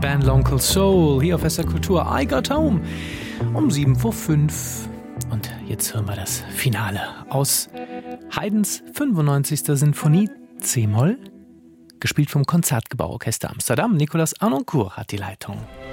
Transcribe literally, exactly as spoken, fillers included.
Band L'Oncle Soul hier auf S R Kultur. I Got Home um sieben vor fünf. Und jetzt hören wir das Finale aus Haydns fünfundneunzigster Sinfonie C-Moll, gespielt vom Konzertgebauorchester Amsterdam. Nicolas Harnoncourt hat die Leitung.